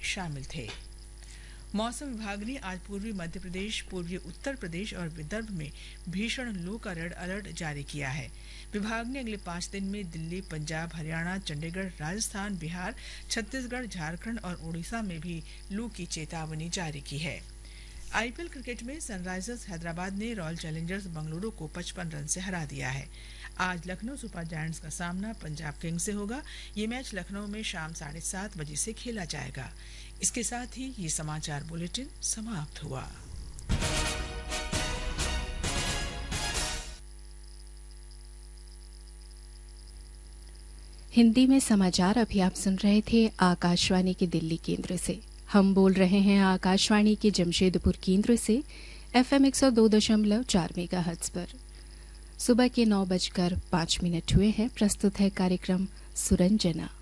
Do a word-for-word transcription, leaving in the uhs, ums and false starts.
शामिल थे। मौसम विभाग ने आज पूर्वी मध्य प्रदेश, पूर्वी उत्तर प्रदेश और विदर्भ में भीषण लू का रेड अलर्ट जारी किया है। विभाग ने अगले पाँच दिन में दिल्ली, पंजाब, हरियाणा, चंडीगढ़, राजस्थान, बिहार, छत्तीसगढ़, झारखंड और ओडिशा में भी लू की चेतावनी जारी की है। आईपीएल क्रिकेट में सनराइजर्स हैदराबाद ने रॉयल चैलेंजर्स बेंगलुरु को पचपन रन से हरा दिया है। आज लखनऊ सुपर जायंट्स का सामना पंजाब किंग्स से होगा। ये मैच लखनऊ में शाम साढ़े सात बजे से खेला जाएगा। इसके साथ ही ये समाचार बुलेटिन समाप्त हुआ। हिंदी में समाचार अभी आप सुन रहे थे आकाशवाणी के दिल्ली केंद्र से। हम बोल रहे हैं आकाशवाणी के जमशेदपुर केंद्र से एफएम एक सौ दो दशमलव चार मेगाहर्ट्ज पर। सुबह के नौ बजकर पाँच मिनट हुए हैं। प्रस्तुत है कार्यक्रम सुरंजना।